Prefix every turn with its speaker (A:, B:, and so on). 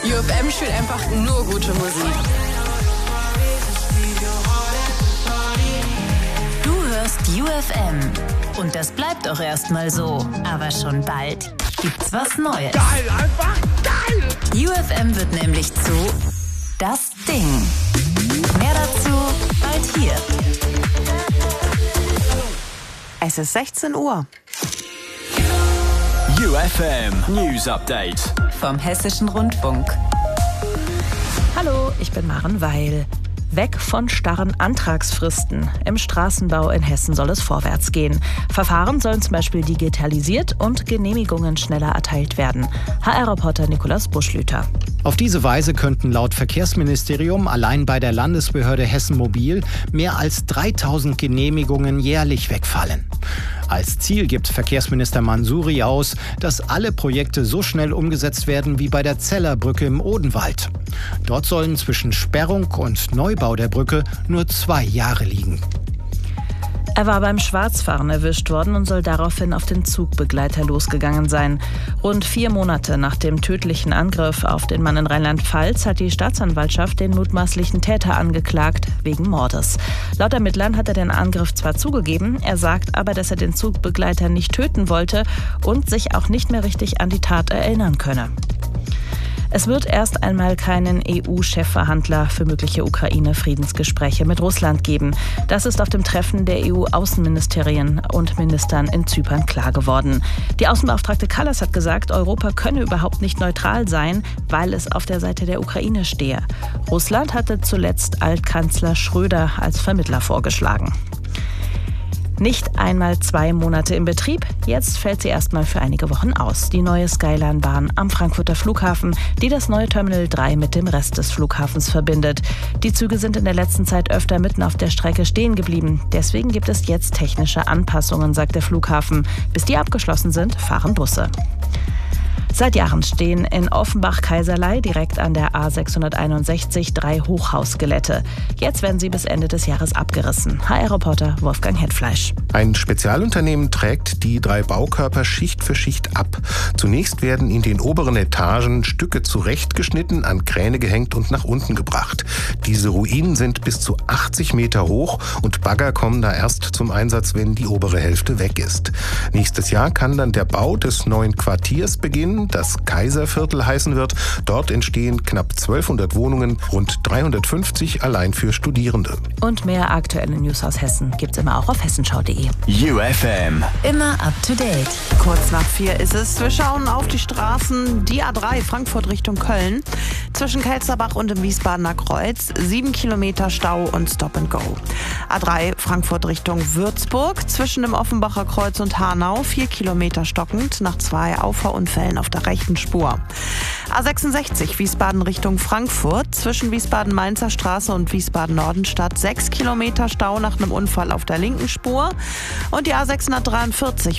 A: UFM spielt einfach nur gute Musik.
B: Du hörst UFM. Und das bleibt auch erstmal so. Aber schon bald gibt's was Neues.
C: Geil, einfach geil!
B: UFM wird nämlich zu Das Ding. Mehr dazu bald hier.
D: Es ist 16 Uhr.
E: UFM News Update
B: Vom Hessischen Rundfunk.
F: Hallo, ich bin Maren Weil. Weg von starren Antragsfristen. Im Straßenbau in Hessen soll es vorwärts gehen. Verfahren sollen zum Beispiel digitalisiert und Genehmigungen schneller erteilt werden. HR-Reporter Nikolaus Buschlüter.
G: Auf diese Weise könnten laut Verkehrsministerium allein bei der Landesbehörde Hessen Mobil mehr als 3000 Genehmigungen jährlich wegfallen. Als Ziel gibt Verkehrsminister Mansouri aus, dass alle Projekte so schnell umgesetzt werden wie bei der Zellerbrücke im Odenwald. Dort sollen zwischen Sperrung und Neubau der Brücke nur 2 Jahre liegen.
F: Er war beim Schwarzfahren erwischt worden und soll daraufhin auf den Zugbegleiter losgegangen sein. Rund 4 Monate nach dem tödlichen Angriff auf den Mann in Rheinland-Pfalz hat die Staatsanwaltschaft den mutmaßlichen Täter angeklagt wegen Mordes. Laut Ermittlern hat er den Angriff zwar zugegeben, er sagt aber, dass er den Zugbegleiter nicht töten wollte und sich auch nicht mehr richtig an die Tat erinnern könne. Es wird erst einmal keinen EU-Chefverhandler für mögliche Ukraine-Friedensgespräche mit Russland geben. Das ist auf dem Treffen der EU-Außenministerien und Ministern in Zypern klar geworden. Die Außenbeauftragte Kallas hat gesagt, Europa könne überhaupt nicht neutral sein, weil es auf der Seite der Ukraine stehe. Russland hatte zuletzt Altkanzler Schröder als Vermittler vorgeschlagen. Nicht einmal 2 Monate im Betrieb, jetzt fällt sie erstmal für einige Wochen aus. Die neue Skyline-Bahn am Frankfurter Flughafen, die das neue Terminal 3 mit dem Rest des Flughafens verbindet. Die Züge sind in der letzten Zeit öfter mitten auf der Strecke stehen geblieben. Deswegen gibt es jetzt technische Anpassungen, sagt der Flughafen. Bis die abgeschlossen sind, fahren Busse. Seit Jahren stehen in Offenbach-Kaiserlei direkt an der A661 3 Hochhausskelette. Jetzt werden sie bis Ende des Jahres abgerissen. HR-Reporter Wolfgang Hetfleisch.
H: Ein Spezialunternehmen trägt die 3 Baukörper Schicht für Schicht ab. Zunächst werden in den oberen Etagen Stücke zurechtgeschnitten, an Kräne gehängt und nach unten gebracht. Diese Ruinen sind bis zu 80 Meter hoch und Bagger kommen da erst zum Einsatz, wenn die obere Hälfte weg ist. Nächstes Jahr kann dann der Bau des neuen Quartiers beginnen, das Kaiserviertel heißen wird. Dort entstehen knapp 1200 Wohnungen, rund 350 allein für Studierende.
F: Und mehr aktuelle News aus Hessen gibt's immer auch auf hessenschau.de.
E: UFM
B: Immer up to date.
D: Kurz nach 4 ist es. Wir schauen auf die Straßen. Die A3 Frankfurt Richtung Köln. Zwischen Kelsterbach und dem Wiesbadener Kreuz 7 Kilometer Stau und Stop and Go. A3 Frankfurt Richtung Würzburg. Zwischen dem Offenbacher Kreuz und Hanau 4 Kilometer stockend nach 2 Auffahrunfällen auf der rechten Spur. A66 Wiesbaden Richtung Frankfurt. Zwischen Wiesbaden-Mainzer Straße und Wiesbaden-Nordenstadt 6 Kilometer Stau nach einem Unfall auf der linken Spur. Und die A643